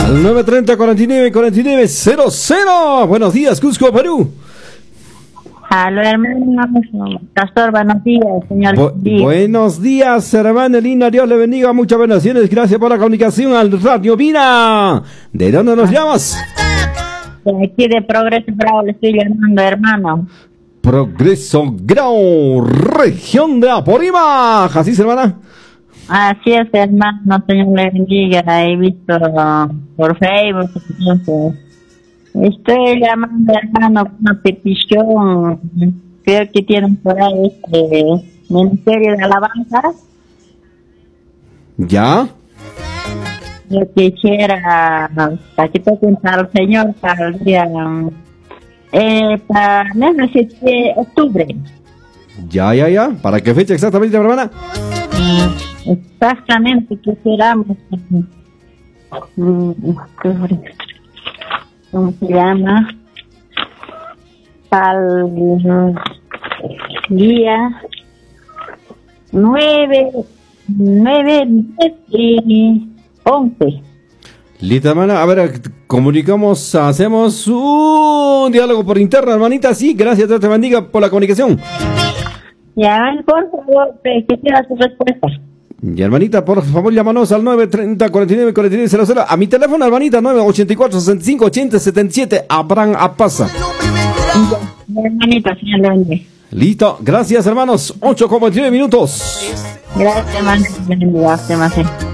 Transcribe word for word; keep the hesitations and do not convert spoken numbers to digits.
Al nueve treinta, cuarenta y nueve, cuarenta y nueve, cero cero. Buenos días, Cusco, Perú. Aló, hermano. Pastor, buenos días, señor. Bu buenos días, hermano Lina. Dios le bendiga. Muchas bendiciones. Gracias por la comunicación al Radio Vida. ¿De dónde nos llamas? De aquí de Progreso Bravo le estoy llamando, hermano. Progreso Grau, región de Apurímac. ¿Así es, hermana? Así es, hermano. Señor le bendiga. He visto uh, por Facebook. Entonces, estoy llamando, hermano, con una petición. Creo que tienen por ahí este Ministerio de Alabanza. ¿Ya? Yo quisiera para que toquen para el Señor para el día eh, para el mes de octubre. Ya, ya, ya. ¿Para qué fecha exactamente, hermana? Exactamente, quisiéramos octubre. ¿Cómo se llama? Para el día nueve, nueve, diez y once. Listo, hermana. A ver, comunicamos, hacemos un diálogo por interno, hermanita. Sí, gracias, Dios te bendiga por la comunicación. Ya, por favor, quisiera su respuesta. Y hermanita, por favor, llámanos al nueve treinta, cuarenta y nueve, cuarenta y nueve, cero cero. A mi teléfono, hermanita, nueve ochenta y cuatro, sesenta y cinco, ochenta, setenta y siete. Abraham Apasa. Ya, hermanita, señor León. Listo, gracias, hermanos. ocho con veintinueve minutos. Gracias, hermano. Gracias, hermano.